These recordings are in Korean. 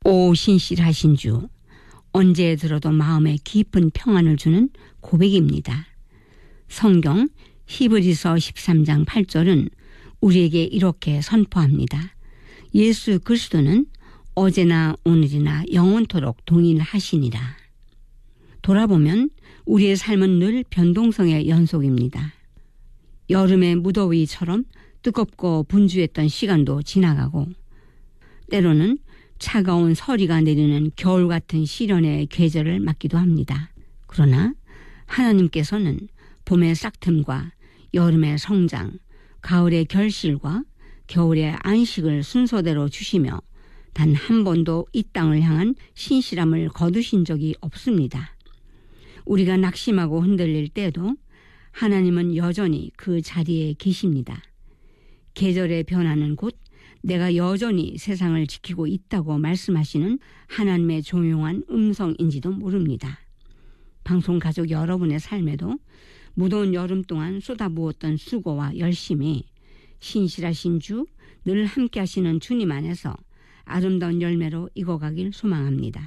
오 신실하신 주, 언제 들어도 마음에 깊은 평안을 주는 고백입니다. 성경 히브리서 13장 8절은 우리에게 이렇게 선포합니다. 예수 그리스도는 어제나 오늘이나 영원토록 동일하시니라. 돌아보면 우리의 삶은 늘 변동성의 연속입니다. 여름의 무더위처럼 뜨겁고 분주했던 시간도 지나가고, 때로는 차가운 서리가 내리는 겨울 같은 시련의 계절을 맞기도 합니다. 그러나 하나님께서는 봄의 싹틈과 여름의 성장, 가을의 결실과 겨울의 안식을 순서대로 주시며 단 한 번도 이 땅을 향한 신실함을 거두신 적이 없습니다. 우리가 낙심하고 흔들릴 때도 하나님은 여전히 그 자리에 계십니다. 계절의 변화는 곧 내가 여전히 세상을 지키고 있다고 말씀하시는 하나님의 조용한 음성인지도 모릅니다. 방송 가족 여러분의 삶에도 무더운 여름 동안 쏟아부었던 수고와 열심이 신실하신 주, 늘 함께 하시는 주님 안에서 아름다운 열매로 익어가길 소망합니다.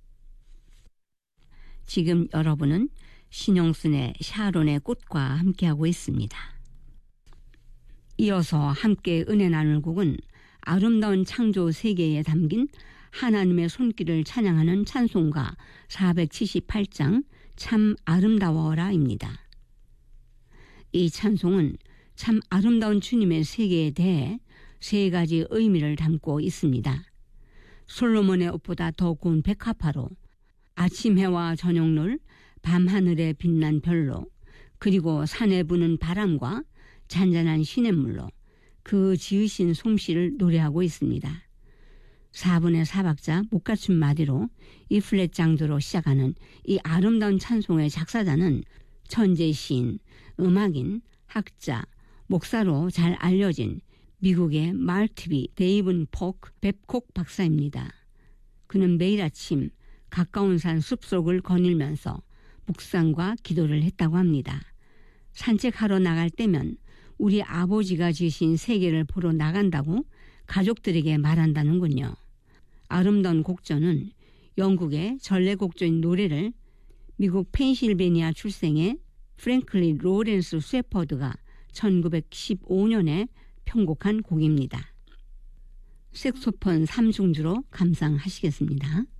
지금 여러분은 신영순의 샤론의 꽃과 함께하고 있습니다. 이어서 함께 은혜 나눌 곡은 아름다운 창조 세계에 담긴 하나님의 손길을 찬양하는 찬송가 478장 참 아름다워라입니다. 이 찬송은 참 아름다운 주님의 세계에 대해 세 가지 의미를 담고 있습니다. 솔로몬의 옷보다 더 고운 백합화로, 아침 해와 저녁놀, 밤하늘에 빛난 별로, 그리고 산에 부는 바람과 잔잔한 시냇물로 그 지으신 솜씨를 노래하고 있습니다. 4분의 4박자 못 갖춘 마디로 이 플랫 장조로 시작하는 이 아름다운 찬송의 작사자는 천재 시인, 음악인, 학자, 목사로 잘 알려진 미국의 말티비 데이븐 포크 뱁콕 박사입니다. 그는 매일 아침 가까운 산 숲속을 거닐면서 묵상과 기도를 했다고 합니다. 산책하러 나갈 때면 우리 아버지가 지으신 세계를 보러 나간다고 가족들에게 말한다는군요. 아름다운 곡조는 영국의 전래곡조인 노래를 미국 펜실베니아 출생의 프랭클린 로렌스 쇠퍼드가 1915년에 편곡한 곡입니다. 색소폰 3중주로 감상하시겠습니다.